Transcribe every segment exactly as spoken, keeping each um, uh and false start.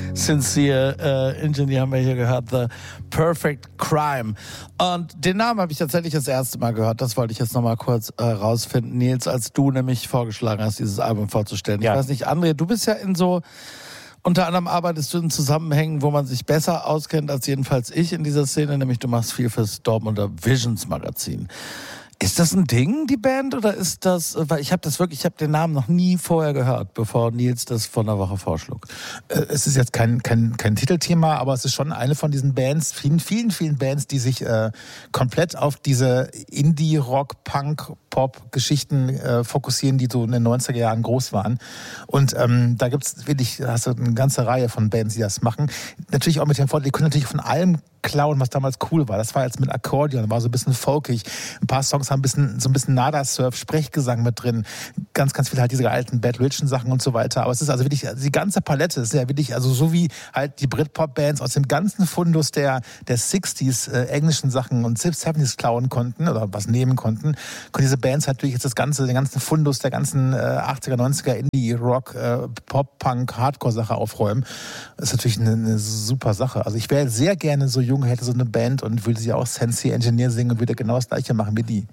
Sincere äh, Engineer haben wir hier gehört, The Perfect Crime. Und den Namen habe ich tatsächlich das erste Mal gehört, das wollte ich jetzt nochmal kurz äh, rausfinden, Nils, als du nämlich vorgeschlagen hast, dieses Album vorzustellen. Ja. Ich weiß nicht, André, du bist ja in so, unter anderem arbeitest du in Zusammenhängen, wo man sich besser auskennt als jedenfalls ich in dieser Szene, nämlich du machst viel fürs Dortmunder Visions Magazin. Ist das ein Ding, die Band, oder ist das, weil ich habe das wirklich, ich habe den Namen noch nie vorher gehört, bevor Nils das vor einer Woche vorschlug. Es ist jetzt kein, kein, kein Titelthema, aber es ist schon eine von diesen Bands, vielen, vielen, vielen Bands, die sich äh, komplett auf diese Indie-Rock, Punk, Pop-Geschichten äh, fokussieren, die so in den neunziger Jahren groß waren. Und ähm, da gibt's wirklich, hast du eine ganze Reihe von Bands, die das machen. Natürlich auch mit dem Vorteil, die können natürlich von allem klauen, was damals cool war. Das war jetzt mit Akkordeon, war so ein bisschen folkig. Ein paar Songs haben ein bisschen, so ein bisschen Nada-Surf, Sprechgesang mit drin. Ganz, ganz viel halt diese alten Bad Religion-Sachen und so weiter. Aber es ist also wirklich, also die ganze Palette ist ja wirklich, also so wie halt die Britpop-Bands aus dem ganzen Fundus der, der sixties äh, englischen Sachen und seventies klauen konnten oder was nehmen konnten, können diese Bands halt durch jetzt das ganze, den ganzen Fundus der ganzen äh, achtziger, neunziger Indie-Rock, äh, Pop-Punk, Hardcore-Sache aufräumen. Das ist natürlich eine, eine super Sache. Also ich wäre sehr gerne so jung, hätte so eine Band und würde sie auch Sincere Engineer singen und würde genau das Gleiche machen wie die.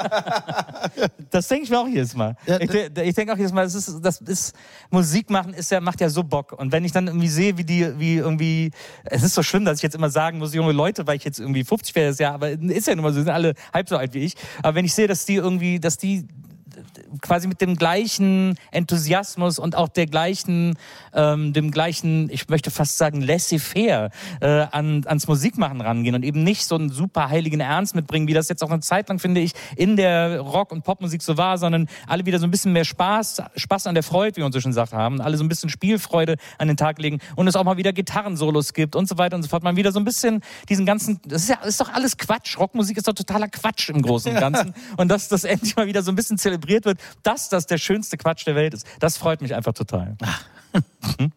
Das denke ich mir auch jedes Mal. Ich, ich denke auch jedes Mal, das ist, das ist, Musik machen ist ja, macht ja so Bock. Und wenn ich dann irgendwie sehe, wie die, wie irgendwie, es ist so schlimm, dass ich jetzt immer sagen muss, junge Leute, weil ich jetzt irgendwie fünfzig wäre, das Jahr, aber ist ja nun mal so, sind alle halb so alt wie ich. Aber wenn ich sehe, dass die irgendwie, dass die quasi mit dem gleichen Enthusiasmus und auch der gleichen, ähm, dem gleichen, ich möchte fast sagen, laissez-faire äh, an, ans Musikmachen rangehen und eben nicht so einen super heiligen Ernst mitbringen, wie das jetzt auch eine Zeit lang, finde ich, in der Rock- und Popmusik so war, sondern alle wieder so ein bisschen mehr Spaß, Spaß an der Freude, wie man so schon sagt, haben, alle so ein bisschen Spielfreude an den Tag legen und es auch mal wieder Gitarrensolos gibt und so weiter und so fort. Man wieder so ein bisschen diesen ganzen, das ist ja ist doch alles Quatsch. Rockmusik ist doch totaler Quatsch im Großen und Ganzen. Und dass das endlich mal wieder so ein bisschen zelebriert wird, dass das der schönste Quatsch der Welt ist. Das freut mich einfach total. Hm?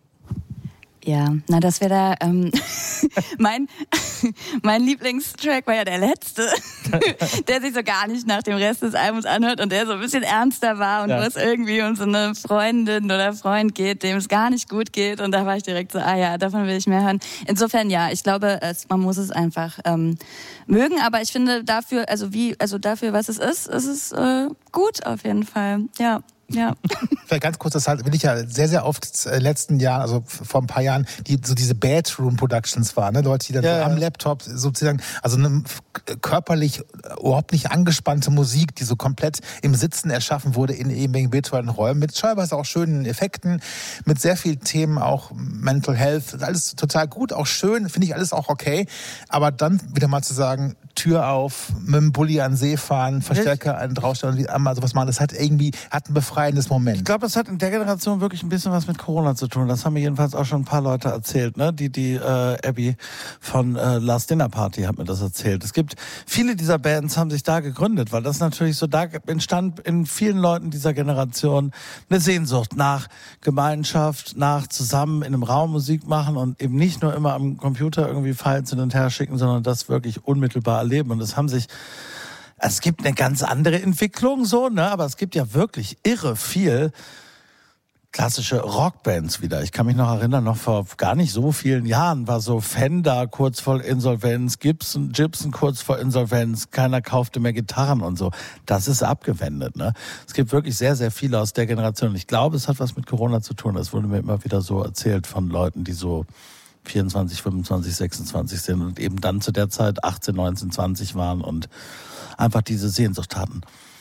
Ja, na das wäre da, ähm, mein, mein Lieblingstrack war ja der letzte, der sich so gar nicht nach dem Rest des Albums anhört und der so ein bisschen ernster war und ja. wo es irgendwie um so eine Freundin oder Freund geht, dem es gar nicht gut geht und da war ich direkt so, ah ja, davon will ich mehr hören. Insofern ja, ich glaube, es, man muss es einfach ähm, mögen, aber ich finde dafür, also wie, also dafür, was es ist, ist es äh, gut auf jeden Fall, ja. Ja. Vielleicht ganz kurz, das halt, will ich ja sehr, sehr oft in den letzten Jahren, also vor ein paar Jahren, die so diese Bedroom-Productions waren, ne? Leute, die dann ja, so am Laptop sozusagen, also eine körperlich überhaupt nicht angespannte Musik, die so komplett im Sitzen erschaffen wurde in eben virtuellen Räumen, mit teilweise auch schönen Effekten, mit sehr vielen Themen, auch Mental Health, alles total gut, auch schön, finde ich alles auch okay, aber dann wieder mal zu sagen, Tür auf, mit dem Bulli an den See fahren, Verstärker einen draufstellen und wie einmal sowas machen, das hat irgendwie, hat ein befreiendes Moment. Ich glaube, das hat in der Generation wirklich ein bisschen was mit Corona zu tun. Das haben mir jedenfalls auch schon ein paar Leute erzählt, ne? Die, die äh, Abby von äh, Last Dinner Party hat mir das erzählt. Es gibt, viele dieser Bands haben sich da gegründet, weil das natürlich so, da entstand in vielen Leuten dieser Generation eine Sehnsucht nach Gemeinschaft, nach zusammen in einem Raum Musik machen und eben nicht nur immer am Computer irgendwie Files hin und her schicken, sondern das wirklich unmittelbar erleben. Und das haben sich, es gibt eine ganz andere Entwicklung so, ne, aber es gibt ja wirklich irre viel klassische Rockbands wieder. Ich kann mich noch erinnern, noch vor gar nicht so vielen Jahren war so Fender kurz vor Insolvenz, Gibson, Gibson kurz vor Insolvenz, keiner kaufte mehr Gitarren und so. Das ist abgewendet, ne? Es gibt wirklich sehr, sehr viele aus der Generation. Ich glaube, es hat was mit Corona zu tun. Das wurde mir immer wieder so erzählt von Leuten, die so vierundzwanzig, fünfundzwanzig, sechsundzwanzig sind und eben dann zu der Zeit achtzehn, neunzehn, zwanzig waren und einfach diese Sehnsucht hatten.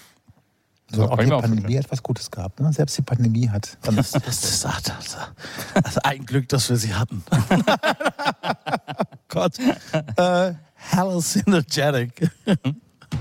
So, auch die Pandemie hat was Gutes gehabt, ne? Selbst die Pandemie hat. Das, das, das, das, das ist ein Glück, dass wir sie hatten. Gott. Äh, hallucinogenic.